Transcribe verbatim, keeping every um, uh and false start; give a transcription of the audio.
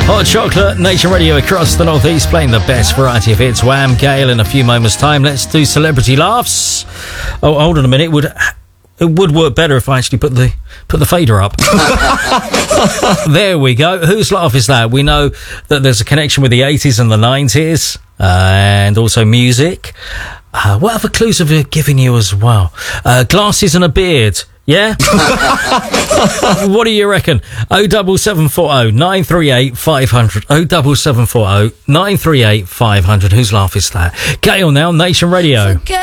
Hot Chocolate, Nation Radio across the Northeast, playing the best variety of hits. Wham, Gale in a few moments' time. Let's do celebrity laughs. Oh, hold on a minute. Would it would work better if I actually put the put the fader up. There we go. Whose laugh is that? We know that there's a connection with the eighties and the nineties, uh, and also music. Uh, what other clues have we given you as well? Uh, glasses and a beard. Yeah? What do you reckon? oh double seven four oh nine three eight five hundred. oh double seven four oh nine three eight five hundred. Whose laugh is that? Gale now, Nation Radio.